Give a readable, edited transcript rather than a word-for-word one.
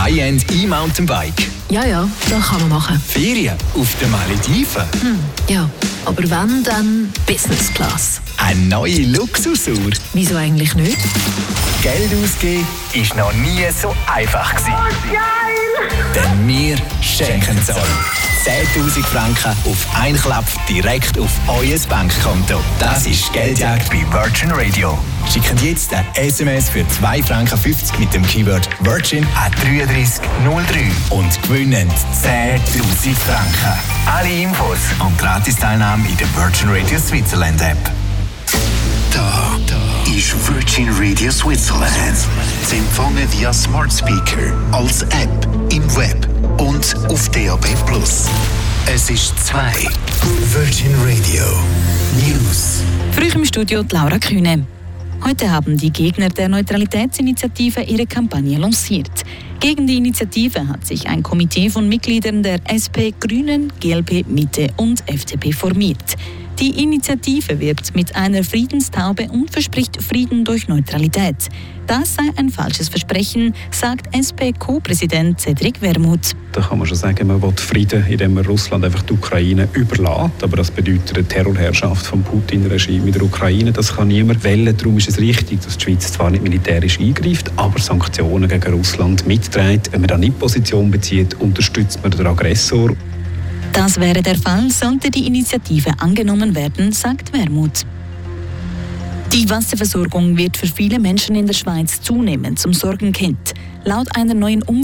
High-End E-Mountainbike. Ja, das kann man machen. Ferien auf den Malediven. Ja, aber wenn, dann Business Class. Eine neue Luxusuhr. Wieso eigentlich nicht? Geld ausgeben ist noch nie so einfach gewesen. Oh, geil! Denn wir schenken es euch. 10'000 Franken auf einen Klapp direkt auf euer Bankkonto. Das ist Geldjagd bei Virgin Radio. Schickt jetzt eine SMS für 2,50 Franken mit dem Keyword Virgin an 3303 und gewinnen 10'000 Franken. Alle Infos und Gratisteilnahme in der Virgin Radio Switzerland App. Da ist Virgin Radio Switzerland. Sie empfangen via Smart Speaker, als App, im Web und auf DAB+. Es ist 2. Virgin Radio News. Früh im Studio Laura Kühne. Heute haben die Gegner der Neutralitätsinitiative ihre Kampagne lanciert. Gegen die Initiative hat sich ein Komitee von Mitgliedern der SP, Grünen, GLP, Mitte und FDP formiert. Die Initiative wirbt mit einer Friedenstaube und verspricht Frieden durch Neutralität. Das sei ein falsches Versprechen, sagt SP-Co-Präsident Cedric Wermuth. Da kann man schon sagen, man will Frieden, indem man Russland einfach die Ukraine überlässt. Aber das bedeutet eine Terrorherrschaft vom Putin-Regime in der Ukraine. Das kann niemand wählen. Darum ist es richtig, dass die Schweiz zwar nicht militärisch eingreift, aber Sanktionen gegen Russland mitträgt. Wenn man da nicht Position bezieht, unterstützt man den Aggressor. Das wäre der Fall, sollte die Initiative angenommen werden, sagt Wermuth. Die Wasserversorgung wird für viele Menschen in der Schweiz zunehmend zum Sorgenkind. Laut einer neuen Umfrage